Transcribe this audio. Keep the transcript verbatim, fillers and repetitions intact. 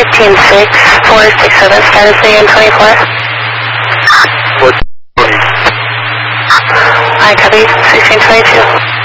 fifteen six, four six seven, status A M twenty-four. four twenty. I copy, sixteen twenty-two.